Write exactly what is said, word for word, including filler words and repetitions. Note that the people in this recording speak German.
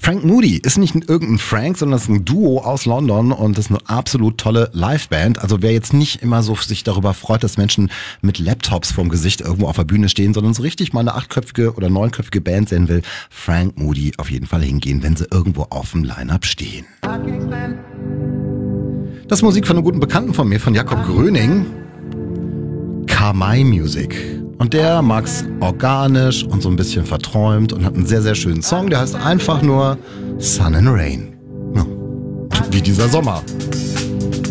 Frank Moody ist nicht irgendein Frank, sondern das ist ein Duo aus London und das ist eine absolut tolle Liveband. Also wer jetzt nicht immer so sich darüber freut, dass Menschen mit Laptops vorm Gesicht irgendwo auf der Bühne stehen, sondern so richtig mal eine achtköpfige oder neunköpfige Band sehen will, Frank Moody auf jeden Fall hingehen, wenn sie irgendwo auf dem Line-Up stehen. Das ist Musik von einem guten Bekannten von mir, von Jakob Gröning. Kamai Music. Und der mag's organisch und so ein bisschen verträumt und hat einen sehr, sehr schönen Song, der heißt einfach nur Sun and Rain. Ja, wie dieser Sommer.